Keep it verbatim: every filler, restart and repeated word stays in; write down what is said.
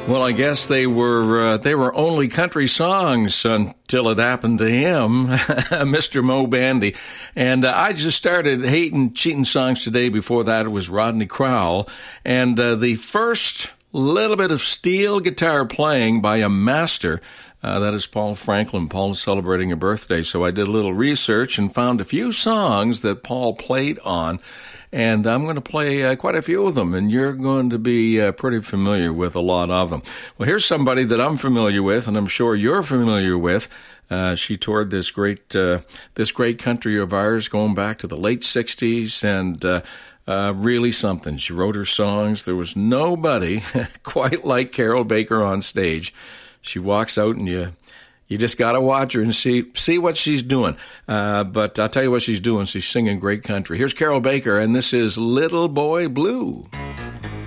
Well, I guess they were uh, they were only country songs until it happened to him, Mister Moe Bandy. And uh, I just started hating cheating songs today. Before that, it was Rodney Crowell. And uh, the first little bit of steel guitar playing by a master, uh, that is Paul Franklin. Paul is celebrating a birthday, so I did a little research and found a few songs that Paul played on. And I'm going to play uh, quite a few of them, and you're going to be uh, pretty familiar with a lot of them. Well, here's somebody that I'm familiar with, and I'm sure you're familiar with. Uh, she toured this great uh, this great country of ours going back to the late sixties, and uh, uh, really something. She wrote her songs. There was nobody quite like Carol Baker on stage. She walks out, and you... You just got to watch her and see see what she's doing. Uh, but I'll tell you what she's doing. She's singing great country. Here's Carol Baker, and this is Little Boy Blue.